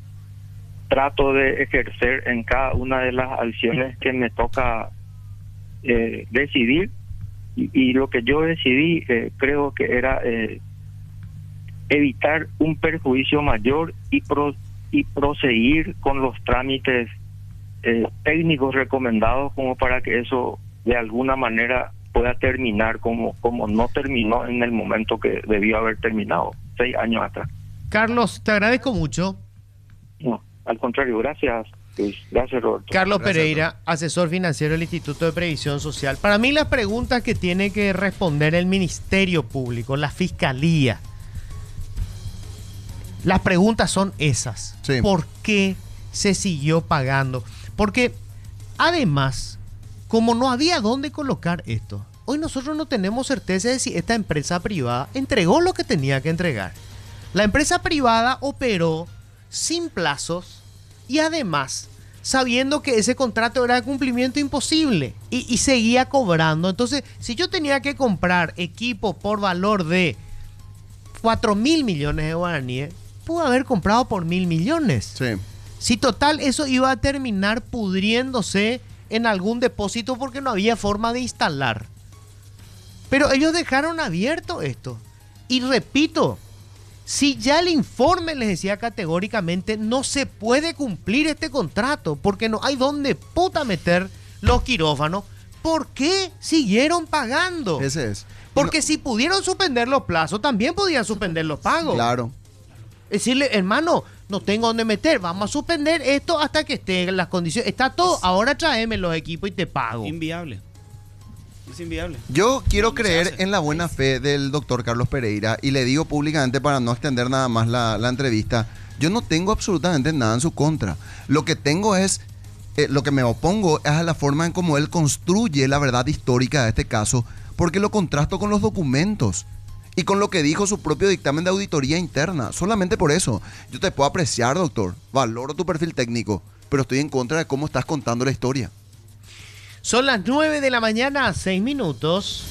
trato de ejercer en cada una de las acciones que me toca eh, decidir, y, y lo que yo decidí eh, creo que era eh, evitar un perjuicio mayor y pro, y proseguir con los trámites eh, técnicos recomendados, como para que eso de alguna manera pueda terminar como, como no terminó en el momento que debió haber terminado, seis años atrás. Carlos, te agradezco mucho. No, al contrario, gracias, Luis. Gracias, Roberto. Carlos Gracias, Pereira, doctor. asesor financiero del Instituto de Previsión Social. Para mí, las preguntas que tiene que responder el Ministerio Público, la Fiscalía, las preguntas son esas. Sí. ¿Por qué se siguió pagando? Porque además, como no había dónde colocar esto, hoy nosotros no tenemos certeza de si esta empresa privada entregó lo que tenía que entregar. La empresa privada operó sin plazos y además sabiendo que ese contrato era de cumplimiento imposible, y, y seguía cobrando. Entonces, si yo tenía que comprar equipo por valor de cuatro mil millones de guaraníes, pude haber comprado por mil millones. Sí. Si total eso iba a terminar pudriéndose en algún depósito porque no había forma de instalar. Pero ellos dejaron abierto esto. Y repito, si ya el informe les decía categóricamente no se puede cumplir este contrato porque no hay dónde puta meter los quirófanos, ¿por qué siguieron pagando? Ese es. Porque No- si pudieron suspender los plazos, también podían suspender los pagos. Claro. Decirle, hermano, no tengo dónde meter, vamos a suspender esto hasta que estén en las condiciones. Está todo, ahora tráeme los equipos y te pago. Inviable. Es inviable. Yo quiero No se creer hace. en la buena fe del doctor Carlos Pereira, y le digo públicamente, para no extender nada más la, la entrevista, yo no tengo absolutamente nada en su contra. Lo que tengo es, eh, lo que me opongo es a la forma en cómo él construye la verdad histórica de este caso, porque lo contrasto con los documentos y con lo que dijo su propio dictamen de auditoría interna. Solamente por eso. Yo te puedo apreciar, doctor, valoro tu perfil técnico, pero estoy en contra de cómo estás contando la historia. Son las nueve de la mañana, seis minutos.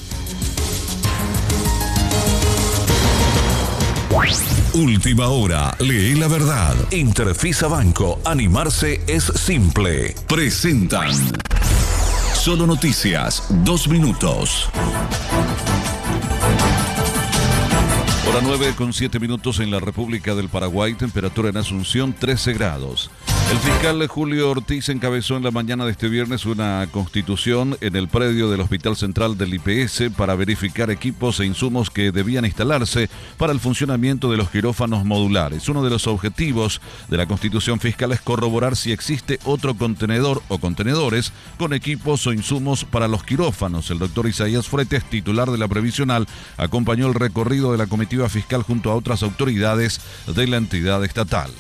Última hora, lee la verdad. Interfisa Banco, animarse es simple. Presentan Solo Noticias, dos minutos. Hora nueve con siete minutos en la República del Paraguay, temperatura en Asunción trece grados. El fiscal Julio Ortiz encabezó en la mañana de este viernes una constitución en el predio del Hospital Central del I P S para verificar equipos e insumos que debían instalarse para el funcionamiento de los quirófanos modulares. Uno de los objetivos de la constitución fiscal es corroborar si existe otro contenedor o contenedores con equipos o insumos para los quirófanos. El doctor Isaías Fretes, titular de la previsional, acompañó el recorrido de la comitiva fiscal junto a otras autoridades de la entidad estatal.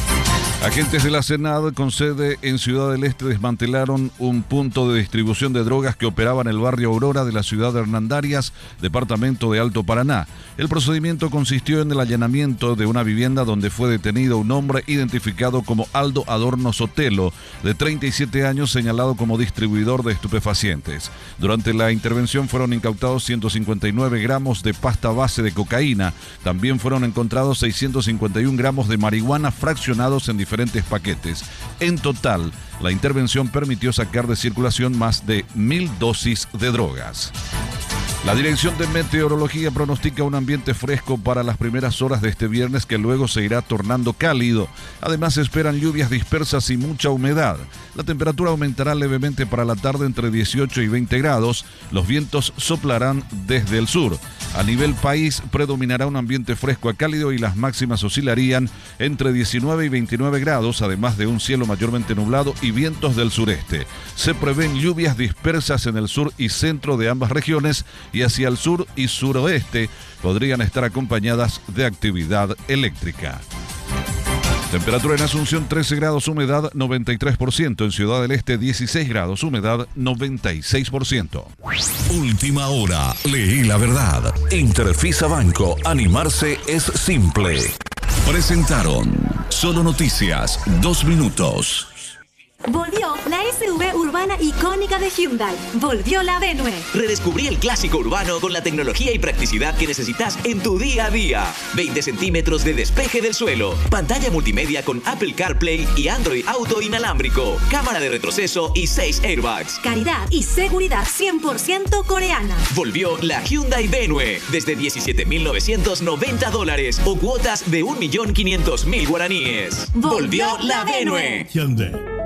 Agentes de la Senad con sede en Ciudad del Este desmantelaron un punto de distribución de drogas que operaba en el barrio Aurora de la ciudad de Hernandarias, departamento de Alto Paraná. El procedimiento consistió en el allanamiento de una vivienda donde fue detenido un hombre identificado como Aldo Adorno Sotelo, de treinta y siete años, señalado como distribuidor de estupefacientes. Durante la intervención fueron incautados ciento cincuenta y nueve gramos de pasta base de cocaína. También fueron encontrados seiscientos cincuenta y uno gramos de marihuana fraccionados en diferentes paquetes. En total, la intervención permitió sacar de circulación más de mil dosis de drogas. La Dirección de Meteorología pronostica un ambiente fresco para las primeras horas de este viernes que luego se irá tornando cálido. Además, se esperan lluvias dispersas y mucha humedad. La temperatura aumentará levemente para la tarde entre dieciocho y veinte grados. Los vientos soplarán desde el sur. A nivel país predominará un ambiente fresco a cálido y las máximas oscilarían entre diecinueve y veintinueve grados, además de un cielo mayormente nublado y vientos del sureste. Se prevén lluvias dispersas en el sur y centro de ambas regiones, y hacia el sur y suroeste podrían estar acompañadas de actividad eléctrica. Temperatura en Asunción trece grados, humedad noventa y tres por ciento. En Ciudad del Este dieciséis grados, humedad noventa y seis por ciento. Última hora, leí la verdad. Interfisa Banco, animarse es simple. Presentaron Solo Noticias, dos minutos. Volvió la S U V urbana icónica de Hyundai. Volvió la Venue. Redescubrí el clásico urbano con la tecnología y practicidad que necesitas en tu día a día. veinte centímetros de despeje del suelo. Pantalla multimedia con Apple CarPlay y Android Auto inalámbrico. Cámara de retroceso y seis airbags. Calidad y seguridad cien por ciento coreana. Volvió la Hyundai Venue. Desde diecisiete mil novecientos noventa dólares o cuotas de un millón quinientos mil guaraníes. Volvió la Venue. Hyundai.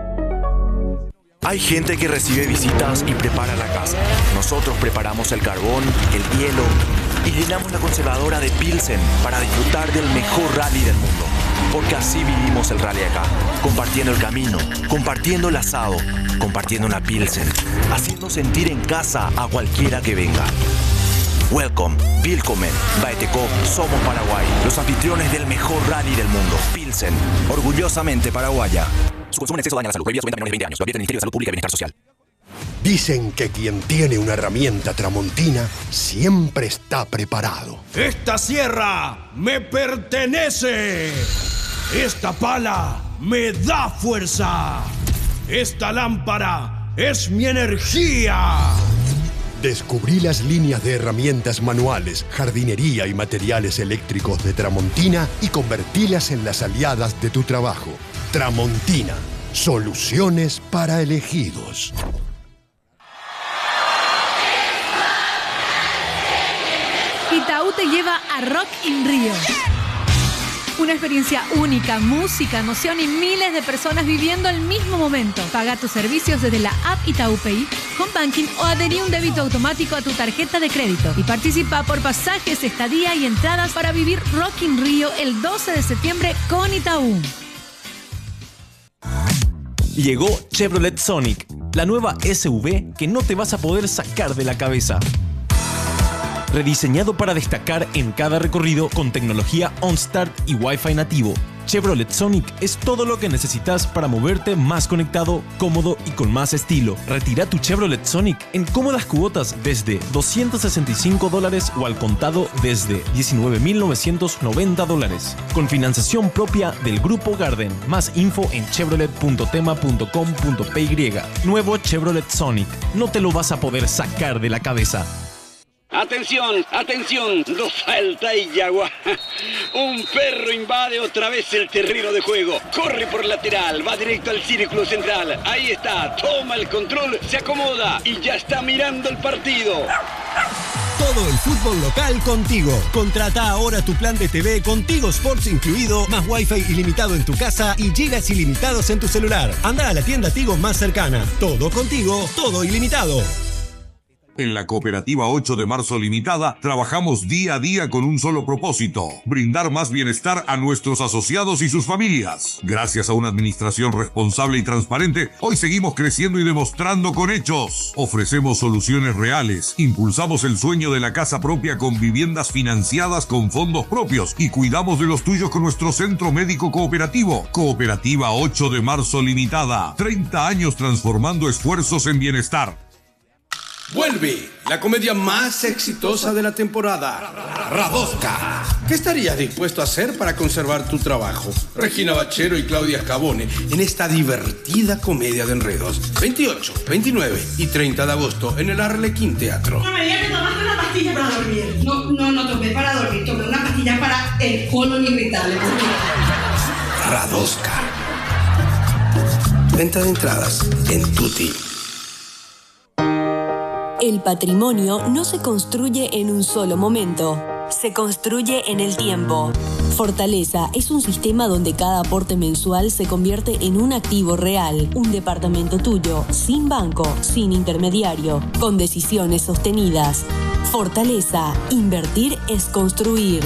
Hay gente que recibe visitas y prepara la casa. Nosotros preparamos el carbón, el hielo y llenamos la conservadora de Pilsen para disfrutar del mejor rally del mundo. Porque así vivimos el rally acá, compartiendo el camino, compartiendo el asado, compartiendo una Pilsen, haciendo sentir en casa a cualquiera que venga. Welcome, Willkommen, Baeteco, somos Paraguay, los anfitriones del mejor rally del mundo. Pilsen, orgullosamente paraguaya. Su consumo en exceso daña la salud. Prohibido a menores de veinte años. Lo advierte el Ministerio de Salud Pública y Bienestar Social. Dicen que quien tiene una herramienta tramontina siempre está preparado. Esta sierra me pertenece. Esta pala me da fuerza. Esta lámpara es mi energía. Descubrí las líneas de herramientas manuales, jardinería y materiales eléctricos de Tramontina y convertílas en las aliadas de tu trabajo. Tramontina, soluciones para elegidos. Itaú te lleva a Rock in Rio. Una experiencia única, música, emoción y miles de personas viviendo el mismo momento. Paga tus servicios desde la app Itaú Pay, Home Banking o adherí un débito automático a tu tarjeta de crédito. Y participa por pasajes, estadía y entradas para vivir Rock in Rio el doce de septiembre con Itaú. Llegó Chevrolet Sonic, la nueva S U V que no te vas a poder sacar de la cabeza. Rediseñado para destacar en cada recorrido con tecnología OnStart y Wi-Fi nativo, Chevrolet Sonic es todo lo que necesitas para moverte más conectado, cómodo y con más estilo. Retira tu Chevrolet Sonic en cómodas cuotas desde doscientos sesenta y cinco dólares o al contado desde diecinueve mil novecientos noventa dólares. Con financiación propia del Grupo Garden. Más info en chevrolet punto tema punto com punto py. Nuevo Chevrolet Sonic. No te lo vas a poder sacar de la cabeza. Atención, atención, no falta y yagua. Un perro invade otra vez el terreno de juego. Corre por lateral, va directo al círculo central. Ahí está, toma el control, se acomoda y ya está mirando el partido. todo el fútbol local contigo. Contrata ahora tu plan de T V con Tigo Sports incluido, más Wi-Fi ilimitado en tu casa y gigas ilimitados en tu celular. Anda a la tienda Tigo más cercana. Todo contigo, todo ilimitado. En la Cooperativa ocho de marzo Limitada trabajamos día a día con un solo propósito: brindar más bienestar a nuestros asociados y sus familias. Gracias a una administración responsable y transparente, hoy seguimos creciendo y demostrando con hechos. Ofrecemos soluciones reales, impulsamos el sueño de la casa propia con viviendas financiadas con fondos propios y cuidamos de los tuyos con nuestro centro médico cooperativo. Cooperativa ocho de marzo Limitada, treinta años transformando esfuerzos en bienestar. Vuelve la comedia más exitosa de la temporada, Radosca. ¿Qué estarías dispuesto a hacer para conservar tu trabajo? Regina Bachero y Claudia Scavone en esta divertida comedia de enredos. veintiocho, veintinueve y treinta de agosto en el Arlequín Teatro. No me digas que tomaste una pastilla para dormir. No, no, no tomé para dormir, tomé una pastilla para el colon irritable. Radosca. Venta de entradas en Tutti. El patrimonio no se construye en un solo momento, se construye en el tiempo. Fortaleza es un sistema donde cada aporte mensual se convierte en un activo real, un departamento tuyo, sin banco, sin intermediario, con decisiones sostenidas. Fortaleza, invertir es construir.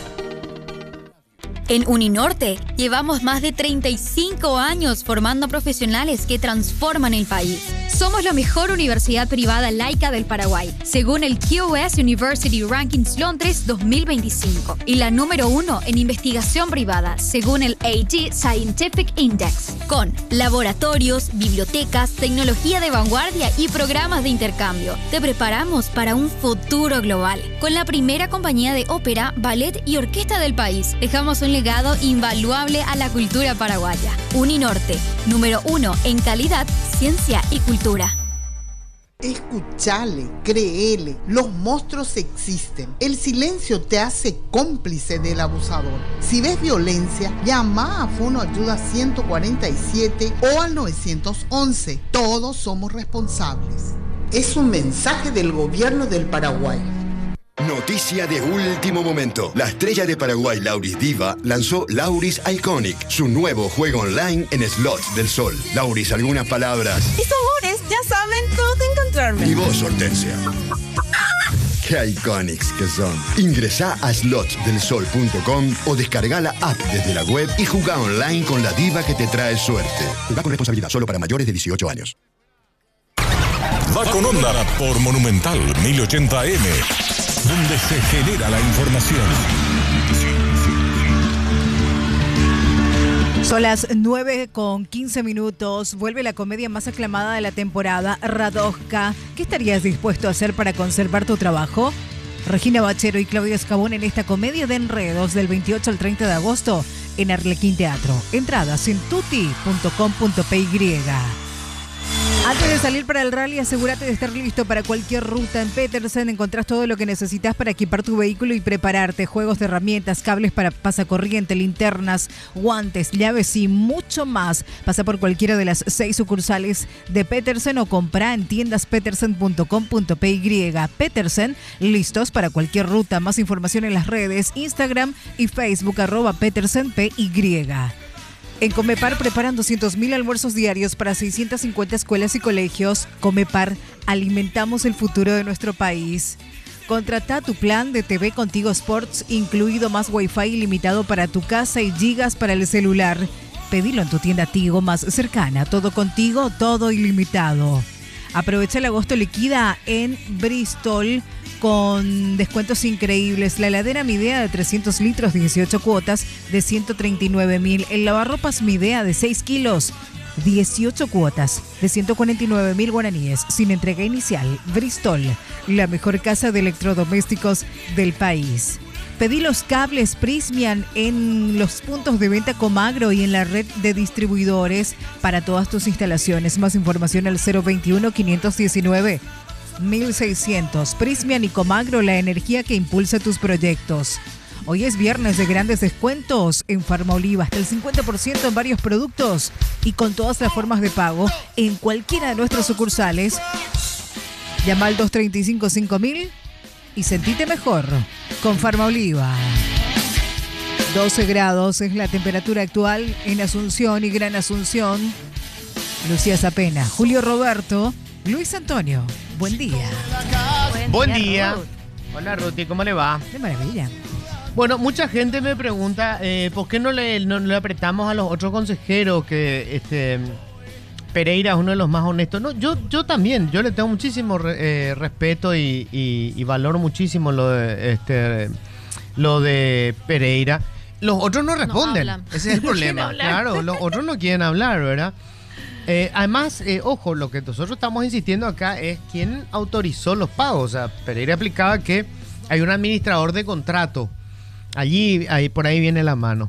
En Uninorte llevamos más de treinta y cinco años formando profesionales que transforman el país. Somos la mejor universidad privada laica del Paraguay, según el Q S University Rankings Londres dos mil veinticinco, y la número uno en investigación privada, según el A G Scientific Index, con laboratorios, bibliotecas, tecnología de vanguardia y programas de intercambio. Te preparamos para un futuro global. Con la primera compañía de ópera, ballet y orquesta del país, dejamos un legado invaluable a la cultura paraguaya. Uninorte, número uno en calidad, ciencia y cultura. Escuchale, créele, los monstruos existen. El silencio te hace cómplice del abusador. Si ves violencia, llama a Fono Ayuda ciento cuarenta y siete o al nueve once. Todos somos responsables. Es un mensaje del gobierno del Paraguay. Noticia de último momento. La estrella de Paraguay, Lauris Diva, lanzó Lauris Iconic, su nuevo juego online en slots del sol. Lauris, algunas palabras. Y sabores, ya saben dónde encontrarme. Y vos, Hortensia. Qué iconics que son. Ingresá a slots del sol punto com o descarga la app desde la web y jugá online con la diva que te trae suerte. Jugá con responsabilidad, solo para mayores de dieciocho años. Va con onda por Monumental mil ochenta A M, donde se genera la información. Son las nueve con quince minutos. Vuelve la comedia más aclamada de la temporada, Radosca. ¿Qué estarías dispuesto a hacer para conservar tu trabajo? Regina Bachero y Claudia Scavone en esta comedia de enredos del veintiocho al treinta de agosto en Arlequín Teatro. Entradas en tutti punto com punto p y. Antes de salir para el rally, asegúrate de estar listo para cualquier ruta. En Petersen encontrás todo lo que necesitas para equipar tu vehículo y prepararte. Juegos de herramientas, cables para pasacorriente, linternas, guantes, llaves y mucho más. Pasa por cualquiera de las seis sucursales de Petersen o comprá en tiendas petersen punto com punto p y. Petersen, listos para cualquier ruta. Más información en las redes, Instagram y Facebook, arroba Petersen P Y. En Comepar preparan doscientos mil almuerzos diarios para seiscientas cincuenta escuelas y colegios. Comepar, alimentamos el futuro de nuestro país. Contrata tu plan de T V con Tigo Sports, incluido más Wi-Fi ilimitado para tu casa y gigas para el celular. Pedilo en tu tienda Tigo más cercana. Todo contigo, todo ilimitado. Aprovecha el agosto liquida en Bristol con descuentos increíbles. La heladera Midea de trescientos litros, dieciocho cuotas de ciento treinta y nueve mil. El lavarropas Midea de seis kilos, dieciocho cuotas de ciento cuarenta y nueve mil guaraníes, sin entrega inicial. Bristol, la mejor casa de electrodomésticos del país. Pedí los cables Prismian en los puntos de venta Comagro y en la red de distribuidores para todas tus instalaciones. Más información al cero veintiuno, quinientos diecinueve, mil seiscientos. Prismian y Comagro, la energía que impulsa tus proyectos. Hoy es viernes de grandes descuentos en Farmaoliva, hasta el cincuenta por ciento en varios productos y con todas las formas de pago en cualquiera de nuestras sucursales. Llama al dos treinta y cinco, cinco mil y sentite mejor con Farmaoliva. doce grados es la temperatura actual en Asunción y Gran Asunción. Lucía Zapena, Julio Roberto, Luis Antonio. Buen día. Buen, Buen día. día. Ruth. Hola Ruti, ¿cómo le va? De maravilla. Bueno, mucha gente me pregunta, eh, ¿por qué no le, no le apretamos a los otros consejeros que este Pereira es uno de los más honestos? No, yo, yo también, yo le tengo muchísimo eh, respeto y, y, y valoro muchísimo lo de este lo de Pereira. Los otros no responden, no ese es el problema. Claro, los otros no quieren hablar, ¿verdad? Eh, además, eh, ojo, lo que nosotros estamos insistiendo acá es quién autorizó los pagos. O sea, Pereira explicaba que hay un administrador de contrato. Allí, ahí, por ahí viene la mano.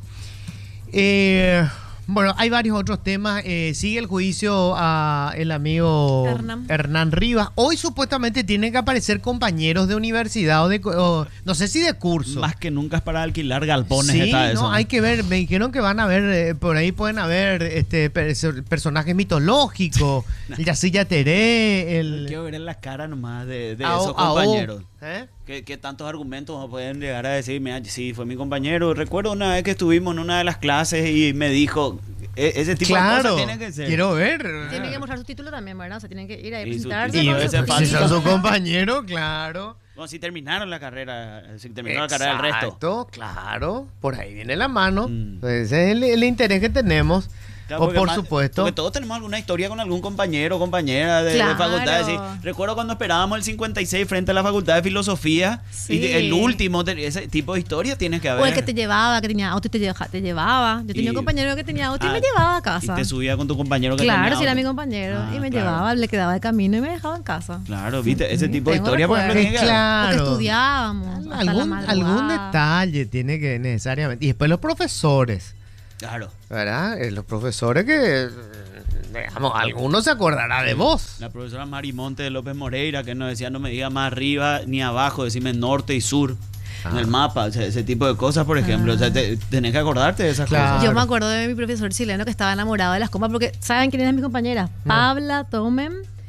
Eh, bueno, hay varios otros temas. Eh, sigue el juicio a el amigo Hernán. Hernán Rivas. Hoy supuestamente tienen que aparecer compañeros de universidad o de, o, no sé si de curso. Más que nunca es para alquilar galpones. Sí, está no, eso. hay que ver. Me dijeron que van a ver, eh, por ahí pueden haber este per- personajes mitológicos. El Yacilla Teré. El... Quiero ver en la cara nomás de, de Ao, esos compañeros. Ao, ¿eh? ¿Qué, ¿Qué tantos argumentos pueden llegar a decir? Mira, sí, fue mi compañero. Recuerdo una vez que estuvimos en una de las clases y me dijo, e- ese tipo claro, de cosas tiene que ser. Quiero ver. Tienen que mostrar su título también, ¿verdad? O sea, tienen que ir a Y su presentarse. Y título, con ese su- falso. a su compañero, claro. Bueno, si terminaron la carrera, si terminó Exacto, la carrera del resto. Exacto, claro. Por ahí viene la mano. Mm. Ese es el, el interés que tenemos. Claro, o porque por más- supuesto. Porque todos tenemos alguna historia con algún compañero o compañera de, Claro. de facultad. Sí. Recuerdo cuando esperábamos el cincuenta y seis frente a la facultad de filosofía. Sí. Y de- el último, de- ese tipo de historia tienes que haber. O el que te llevaba, que tenía auto y te, lleva- te llevaba. Yo tenía Y- un compañero que tenía auto y Ah, me llevaba a Y casa. te subía con tu compañero que Claro, tenía si era auto. mi compañero. Ah, y me claro. llevaba, le quedaba de camino y me dejaba en casa. Claro, viste, ese tipo de Tengo historia, por ejemplo, recuerdos. tiene que haber. O que Claro. estudiábamos. hasta la Algún, madrugada. algún detalle tiene que necesariamente. Y después los profesores. Claro. ¿Verdad? Eh, Los profesores que, eh, digamos, algunos se acordará de vos. La profesora Marimonte de López Moreira, que nos decía no me diga más arriba ni abajo, decime norte y sur en el mapa, o sea, ese tipo de cosas, por ejemplo. O sea, te- tenés que acordarte de esas Claro. cosas. Yo me acuerdo de mi profesor chileno que estaba enamorado de las copas porque ¿saben quién eran mis compañeras? Pabla Tomen,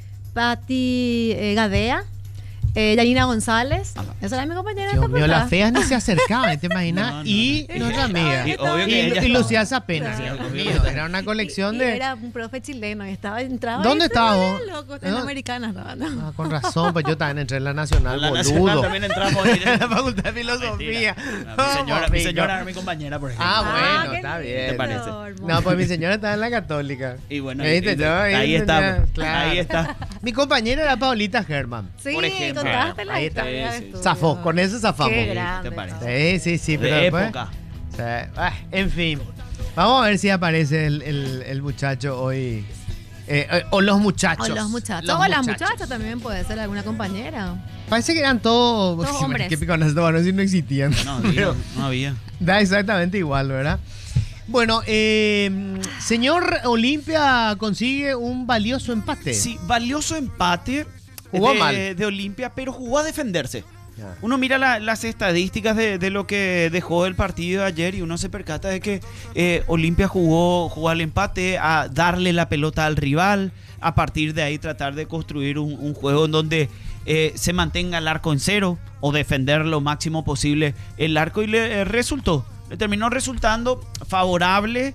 Patti eh, Gadea, eh, Yanina González. Esa era mi compañera de Dios mío, facultad. las feas ni se acercaban, ¿te imaginas? No, no, y no. nuestra amiga. Y obvio que Y, ella y estaba- Lucía Zapena. Claro. Dios mío, era una colección Y de. era un profe chileno y estaba entraba. ¿Dónde y estaba estaba vos? loco, en ¿Dónde? Americana estaba, ¿no? Ah, con razón, pues yo también entré en la Nacional, En la boludo. Nacional también entramos. En la Facultad de Filosofía. No, mi, señora, mi señora era mi compañera, por ejemplo. Ah, Ah, bueno, qué está lindo, bien. ¿Te parece? hermoso. No, pues mi señora estaba en la Católica. Y bueno, ¿Viste? y- y- Yo, ahí ya- está. claro. Ahí está. Mi compañera era Paulita Germán. Sí, por ejemplo. contaste la Ahí está. historia de Sí, sí. estudio. Zafó, con eso zafamos. Qué ¿Te grande. parece? Sí, sí, sí, De pero después- época. Sí, ah, en fin, vamos a ver si aparece el, el- el muchacho hoy. Eh, eh, o los muchachos. O los muchachos. Los o las muchachos. muchachas también puede ser alguna compañera. Parece que eran todos. Todos Sí, hombres. Qué piconas, no, no, si no existían. No había, Pero no había. da exactamente igual, ¿verdad? Bueno, eh, señor Olimpia consigue un valioso empate. Sí, valioso empate Jugó de, mal. de Olimpia, pero jugó a defenderse. Uno mira la- las estadísticas de, de lo que dejó el partido de ayer y uno se percata de que eh, Olimpia jugó, jugó al empate, a darle la pelota al rival, a partir de ahí tratar de construir un, un juego en donde eh, se mantenga el arco en cero o defender lo máximo posible el arco y le eh, resultó, le terminó resultando favorable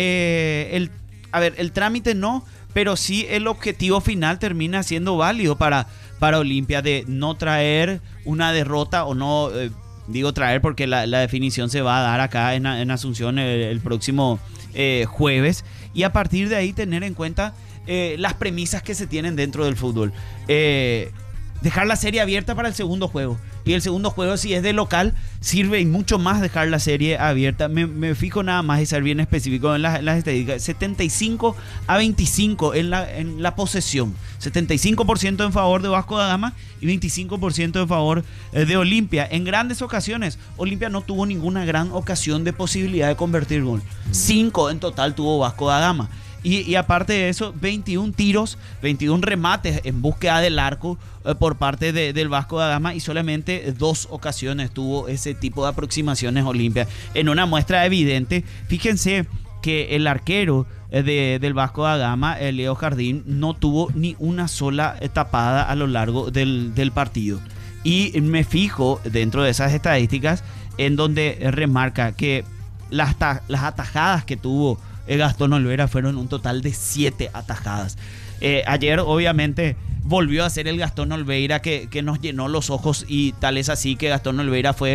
eh, el, a ver, el trámite no, pero sí el objetivo final termina siendo válido para, para Olimpia de no traer una derrota o no, eh, digo traer porque la, la definición se va a dar acá en, en Asunción el, el próximo eh, jueves y a partir de ahí tener en cuenta eh, las premisas que se tienen dentro del fútbol. Eh, dejar la serie abierta para el segundo juego. Y el segundo juego, si es de local, sirve y mucho más dejar la serie abierta. Me, me fijo nada más y ser bien específico en las, en las estadísticas. setenta y cinco a veinticinco en la, en la posesión. setenta y cinco por ciento en favor de Vasco da Gama y veinticinco por ciento en favor eh, de Olimpia. En grandes ocasiones, Olimpia no tuvo ninguna gran ocasión de posibilidad de convertir gol. Cinco en total tuvo Vasco da Gama. Y, y aparte de eso, veintiún tiros, veintiún remates en búsqueda del arco eh, por parte de, del Vasco da Gama y solamente dos ocasiones tuvo ese tipo de aproximaciones Olimpia. En una muestra evidente, fíjense que el arquero eh, de, del Vasco da Gama, eh, Leo Jardín, no tuvo ni una sola tapada a lo largo del, del partido. Y me fijo dentro de esas estadísticas en donde remarca que las, ta- las atajadas que tuvo Gastón Olvera fueron un total de siete atajadas. Eh, ayer obviamente volvió a ser el Gastón Olveira que, que nos llenó los ojos, y tal es así que Gastón Olveira fue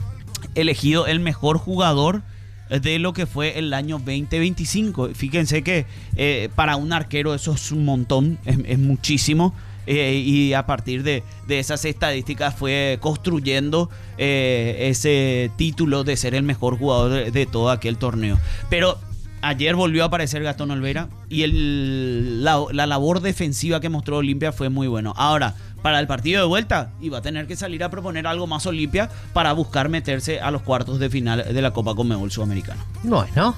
elegido el mejor jugador de lo que fue el año veinte veinticinco. Fíjense que eh, para un arquero eso es un montón, es, es muchísimo. Eh, y a partir de, de esas estadísticas fue construyendo eh, ese título de ser el mejor jugador de, de todo aquel torneo. Pero ayer volvió a aparecer Gastón Olvera y el, la, la labor defensiva que mostró Olimpia fue muy bueno. Ahora, para el partido de vuelta, iba a tener que salir a proponer algo más Olimpia para buscar meterse a los cuartos de final de la Copa Conmebol Sudamericana. Bueno,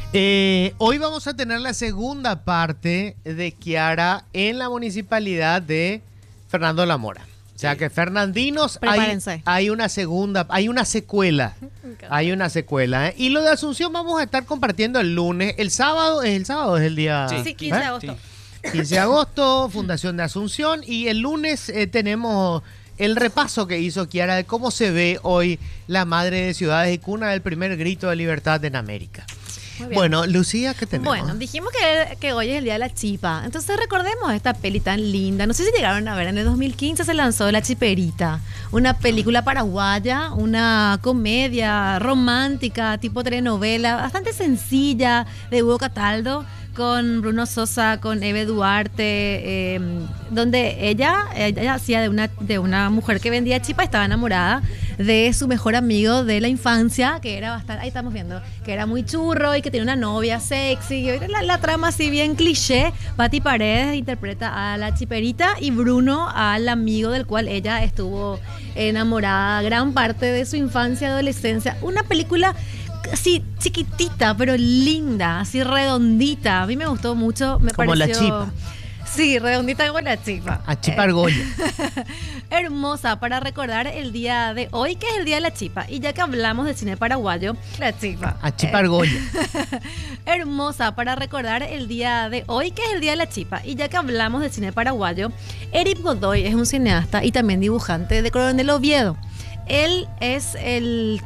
eh, hoy vamos a tener la segunda parte de Kiara en la municipalidad de Fernando La Mora. O sea que Fernandinos hay, hay una segunda, hay una secuela. Hay una secuela. ¿eh? Y lo de Asunción vamos a estar compartiendo el lunes. El sábado, es el sábado, es el día. Sí, quince de agosto. Sí. quince de agosto, Fundación de Asunción. Y el lunes eh, tenemos el repaso que hizo Kiara de cómo se ve hoy la madre de ciudades y cuna del primer grito de libertad en América. Bueno, Lucía, ¿qué tenemos? Bueno, dijimos que, que hoy es el Día de la Chipa. Entonces recordemos esta peli tan linda. No sé si llegaron a ver, en el dos mil quince se lanzó La Chiperita, una película paraguaya, una comedia romántica, tipo telenovela, bastante sencilla, de Hugo Cataldo, con Bruno Sosa, con Eve Duarte, eh, donde ella, ella hacía de una, de una mujer que vendía chipa, estaba enamorada de su mejor amigo de la infancia, que era bastante, ahí estamos viendo, que era muy churro y que tenía una novia sexy. La, la trama así bien cliché. Pati Paredes interpreta a la chiperita y Bruno al amigo del cual ella estuvo enamorada gran parte de su infancia y adolescencia. Una película así chiquitita, pero linda, así redondita. A mí me gustó mucho, me como pareció... la chipa. Sí, redondita como la chipa. A chipa argolla. Hermosa para recordar el día de hoy, que es el Día de la Chipa. Y ya que hablamos del cine paraguayo, la chipa. A chipa argolla. Hermosa para recordar el día de hoy, que es el Día de la Chipa. Y ya que hablamos del cine paraguayo, Eric Godoy es un cineasta y también dibujante de Coronel Oviedo. Él es el